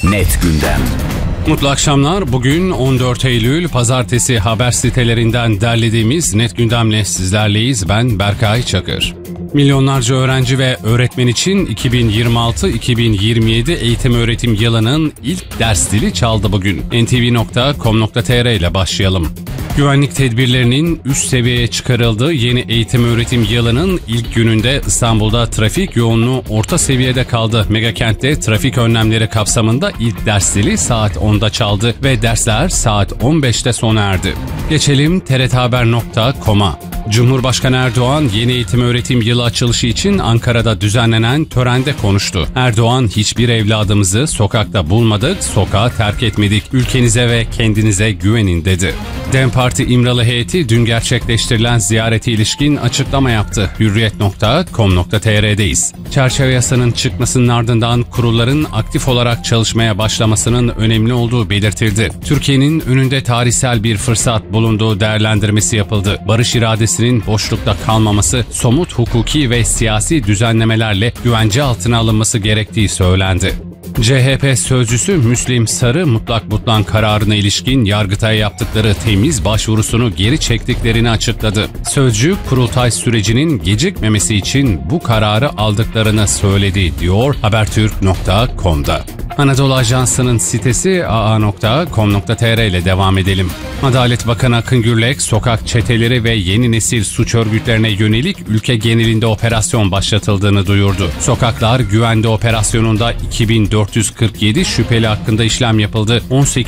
Net Gündem. Mutlu akşamlar. Bugün 14 Eylül Pazartesi haber sitelerinden derlediğimiz Net Gündem'le sizlerleyiz. Ben Berkay Çakır. Milyonlarca öğrenci ve öğretmen için 2026-2027 eğitim öğretim yılının ilk ders zili çaldı bugün. ntv.com.tr ile başlayalım. Güvenlik tedbirlerinin üst seviyeye çıkarıldığı yeni eğitim öğretim yılının ilk gününde İstanbul'da trafik yoğunluğu orta seviyede kaldı. Megakent'te trafik önlemleri kapsamında ilk ders zili saat 10'da çaldı ve dersler saat 15'te sona erdi. Geçelim TRThaber.com'a. Cumhurbaşkanı Erdoğan yeni eğitim öğretim yılı açılışı için Ankara'da düzenlenen törende konuştu. Erdoğan, hiçbir evladımızı sokakta bulmadık, sokağa terk etmedik. Ülkenize ve kendinize güvenin dedi. DEM Parti İmralı heyeti dün gerçekleştirilen ziyarete ilişkin açıklama yaptı. Hürriyet.com.tr'deyiz. Çerçeve yasanın çıkmasının ardından kurulların aktif olarak çalışmaya başlamasının önemli olduğu belirtildi. Türkiye'nin önünde tarihsel bir fırsat bulunduğu değerlendirmesi yapıldı. Barış iradesinin boşlukta kalmaması, somut hukuki ve siyasi düzenlemelerle güvence altına alınması gerektiği söylendi. CHP sözcüsü Müslim Sarı, mutlak butlan kararına ilişkin Yargıtay'a yaptıkları temiz başvurusunu geri çektiklerini açıkladı. Sözcü, kurultay sürecinin gecikmemesi için bu kararı aldıklarını söyledi, diyor Habertürk.com'da. Anadolu Ajansı'nın sitesi aa.com.tr ile devam edelim. Adalet Bakanı Akın Gürlek, sokak çeteleri ve yeni nesil suç örgütlerine yönelik ülke genelinde operasyon başlatıldığını duyurdu. Sokaklar Güvende operasyonunda 2447 şüpheli hakkında işlem yapıldı. 18